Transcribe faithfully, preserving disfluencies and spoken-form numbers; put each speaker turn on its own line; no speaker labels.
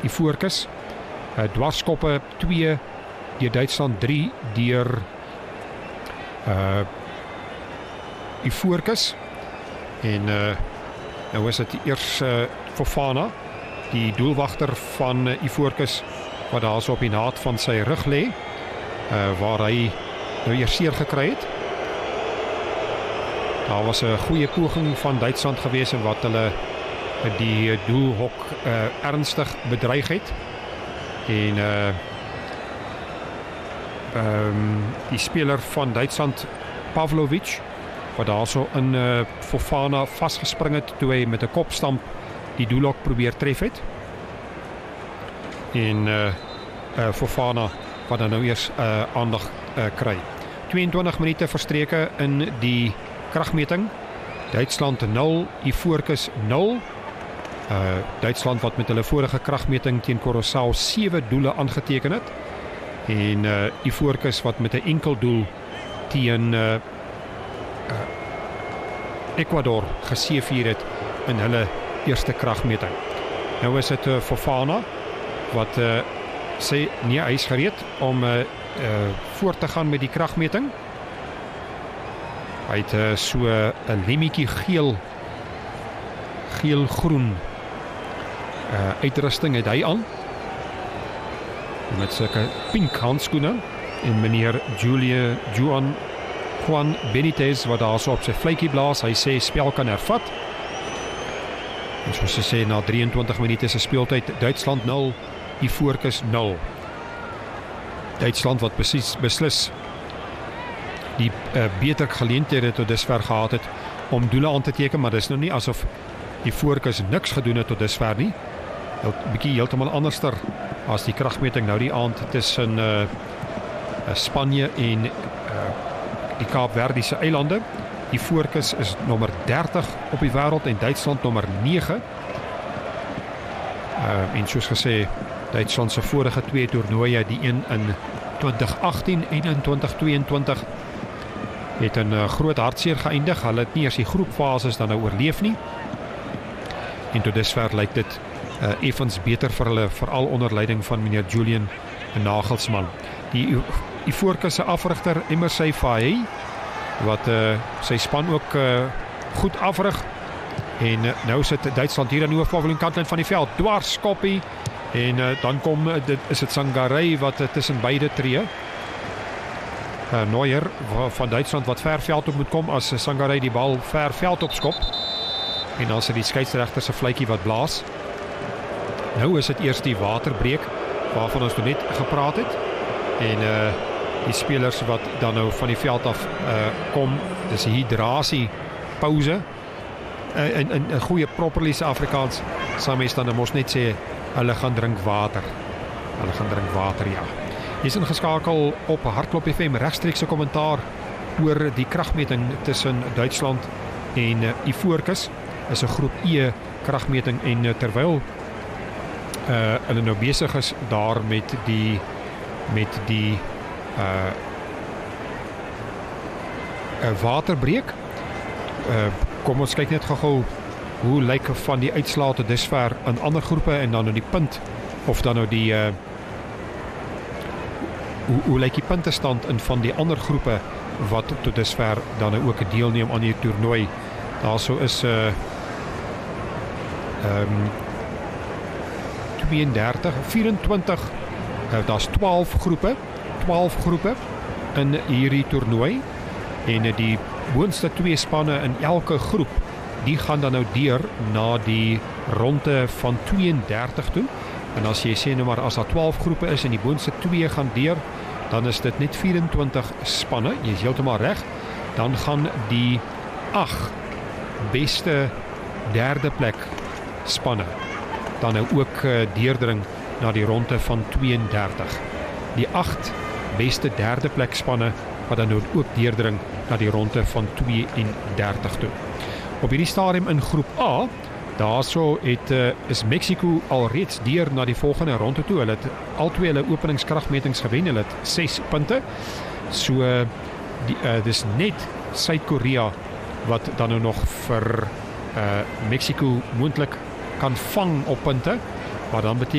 Ivoorkes. Uh, dwarskoppe twee deur Duitsland, drie deur uh, Ivoorkes. En uh, nou is dit eers uh, Fofana, die doelwagter van uh, Ivoorkes, wat daar so op die naad van sy rug lê, uh, waar hy nou eers seer gekry het. Daar was 'n goeie poging van Duitsland gewees en wat hulle die doelhok uh, ernstig bedreig het. En uh, um, die speler van Duitsland, Pavlovic, wat daar so in uh, Fofana vasgespring het toe hy met 'n kopstamp die doelhok probeer tref het. En uh, uh, Fofana wat dan nou eers uh, aandag uh, kry. tweeëntwintig minute verstreke in die kragmeting. Duitsland nul, Ivoorkes nul. Uh, Duitsland wat met hulle vorige kragmeting teen Curaçao sewe doele aangeteken het. En uh, Ivoorkes wat met 'n enkel doel teen uh, uh, Ecuador geseëvier het in hulle eerste kragmeting. Nou is dit uh, Fofana wat uh, sê nee, hy is gereed om uh, uh, voort te gaan met die kragmeting. Hy het uh, so 'n uh, lemmetjie geel geel-groen uh, uitrusting het hy aan met sulke pink handskoene en meneer Julia Juan Juan Benitez wat daar so op sy fluitjie blaas. Hy sê spel kan hervat. En soos hy sê, na drieëntwintig minute se speeltyd, Duitsland nul, Ivoorkes nul. Duitsland wat presies beslis die uh, beter geleenthede tot dusver gehad het om doele aan te teken, maar dis nou nie asof Ivoorkes niks gedoen het tot dusver nie. 'n bietjie heeltemal anderster as die kragmeting nou die aand tussen uh, Spanje en uh, die Kaapverdiese eilande. Ivoorkes is nommer dertig op die wêreld en Duitsland nommer nege. Uh, en soos gesê, Duitsland se vorige twee toernooie, die een in twintig agttien en in twintig tweeëntwintig, het in uh, groot hartseer geëindig. Hulle het nie eers die groepfases dan nou oorleef nie. En tot dusver lyk dit uh, effens beter vir hulle, veral onder leiding van meneer Julian Nagelsmann. Die Ivoorkes se afrigter Emersay Faye, wat uh, sy span ook uh, goed afrig. En uh, nou sit Duitsland hier aan die hoofpavilion kantlyn van die veld, dwars koppie. En uh, dan kom uh, dit is dit Sangaré wat uh, tussen beide tree. Uh, Neuer van Duitsland wat ver veld op moet kom as Sangaré die bal ver veld op skop. En dan sit die skeieregter se fluitjie wat blaas. Nou is dit eers die waterbreek waarvan ons net gepraat het. En uh, die spelers wat dan nou van die veld af uh, kom, dis 'n hydrasie pause. Uh, in 'n goeie properly se Afrikaans sal mens dan mos net sê hulle gaan drink water. Hulle gaan drink water, ja. Jy's ingeskakel op Hartklop F M, regstreekse kommentaar oor die kragmeting tussen Duitsland en uh, Ivoorkes. Is 'n groep E kragmeting en uh, terwyl uh, hulle nou besig is daar met die met die uh, uh, waterbreek. Uh, kom ons kyk net gou hoe lyk van die uitslae tot dusver in ander groepe en dan nou die punt of dan nou die uh, hoe, hoe lyk die puntestand in van die ander groepe wat tot dusver dan nou ook deelneem aan die toernooi. Daarso is uh, um, tweeëndertig, vyerentwintig, uh, daar's twaalf groepe, twaalf groepe in hierdie toernooi en uh, die boonste twee spanne in elke groep, die gaan dan nou deur na die ronde van tweeëndertig toe. En as jy sê nou maar as daar twaalf groepe is en die boonste twee gaan deur, dan is dit net vyerentwintig spanne. Jy is heeltemal reg. Dan gaan die agt beste derde plek spanne dan nou ook uh, deurdring na die ronde van tweeëndertig. Die agt beste derde plek spanne wat dan nou ook deurdring na die ronde van tweeëndertig toe. Op hierdie stadium in groep A, daarso het uh, is Mexico alreeds deur na die volgende ronde toe. Hulle het albei hulle openingskragmetings gewen. Hulle het ses punte. So die, uh, dis net Suid-Korea wat dan nou nog vir uh, Mexico moontlik kan vang op punte, maar dan beteken